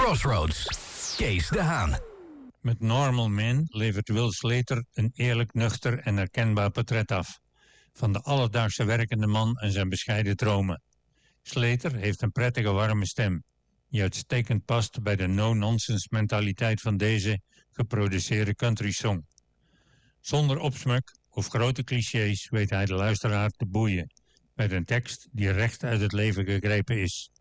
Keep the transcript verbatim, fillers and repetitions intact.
Crossroads. Kees de Haan. Met Normal Man levert Will Slater een eerlijk, nuchter en herkenbaar portret af. Van de alledaagse werkende man en zijn bescheiden dromen. Slater heeft een prettige warme stem, die uitstekend past bij de no-nonsense mentaliteit van deze geproduceerde country song. Zonder opsmuk of grote clichés weet hij de luisteraar te boeien, met een tekst die recht uit het leven gegrepen is.